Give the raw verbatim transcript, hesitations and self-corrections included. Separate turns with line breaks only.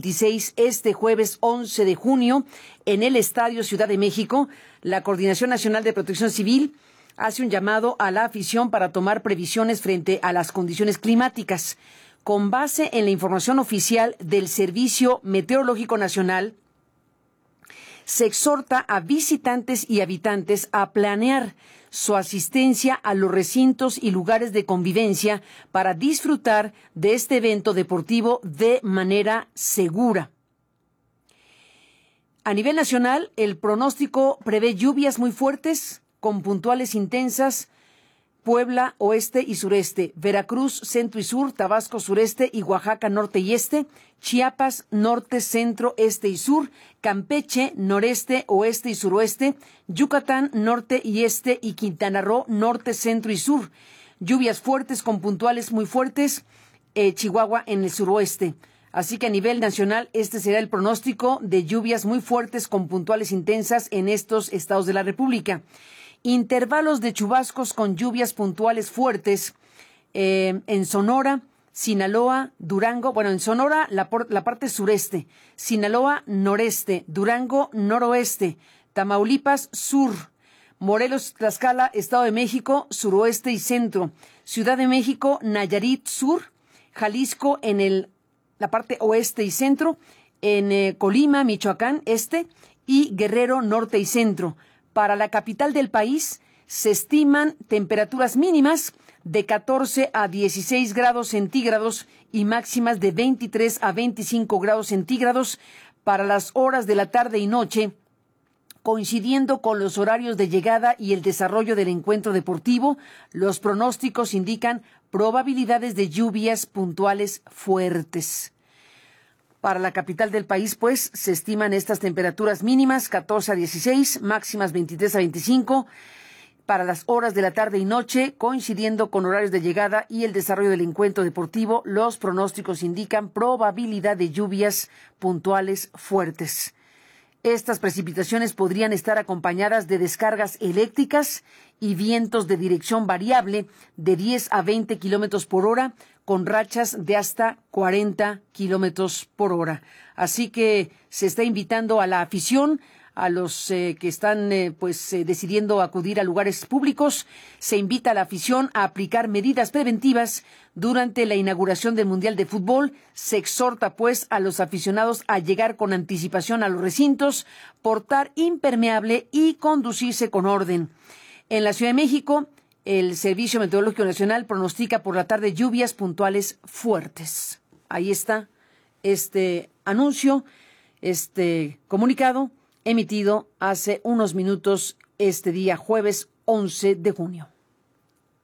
veintiséis, este jueves once de junio, en el Estadio Ciudad de México, la Coordinación Nacional de Protección Civil hace un llamado a la afición para tomar previsiones frente a las condiciones climáticas. Con base en la información oficial del Servicio Meteorológico Nacional, se exhorta a visitantes y habitantes a planear su asistencia a los recintos y lugares de convivencia para disfrutar de este evento deportivo de manera segura. A nivel nacional, el pronóstico prevé lluvias muy fuertes con puntuales intensas. Puebla, oeste y sureste, Veracruz, centro y sur, Tabasco, sureste y Oaxaca, norte y este, Chiapas, norte, centro, este y sur, Campeche, noreste, oeste y suroeste, Yucatán, norte y este y Quintana Roo, norte, centro y sur. Lluvias fuertes con puntuales muy fuertes, eh, Chihuahua en el suroeste. Así que a nivel nacional, este será el pronóstico de lluvias muy fuertes con puntuales intensas en estos estados de la República. Intervalos de chubascos con lluvias puntuales fuertes eh, en Sonora, Sinaloa, Durango, bueno, en Sonora la, por, la parte sureste, Sinaloa noreste, Durango noroeste, Tamaulipas sur, Morelos, Tlaxcala, Estado de México, suroeste y centro, Ciudad de México, Nayarit sur, Jalisco en el, la parte oeste y centro, en eh, Colima, Michoacán, este, y Guerrero, norte y centro. Para la capital del país se estiman temperaturas mínimas de catorce a dieciséis grados centígrados y máximas de veintitrés a veinticinco grados centígrados para las horas de la tarde y noche, coincidiendo con los horarios de llegada y el desarrollo del encuentro deportivo. Los pronósticos indican probabilidades de lluvias puntuales fuertes. Para la capital del país, pues, se estiman estas temperaturas mínimas catorce a dieciséis, máximas veintitrés a veinticinco, para las horas de la tarde y noche, coincidiendo con horarios de llegada y el desarrollo del encuentro deportivo. Los pronósticos indican probabilidad de lluvias puntuales fuertes. Estas precipitaciones podrían estar acompañadas de descargas eléctricas y vientos de dirección variable de diez a veinte kilómetros por hora, con rachas de hasta cuarenta kilómetros por hora. Así que se está invitando a la afición, a los eh, que están eh, pues eh, decidiendo acudir a lugares públicos, se invita a la afición a aplicar medidas preventivas durante la inauguración del Mundial de Fútbol. Se exhorta pues a los aficionados a llegar con anticipación a los recintos, portar impermeable y conducirse con orden. En la Ciudad de México, el Servicio Meteorológico Nacional pronostica por la tarde lluvias puntuales fuertes. Ahí está este anuncio, este comunicado emitido hace unos minutos este día jueves once de junio.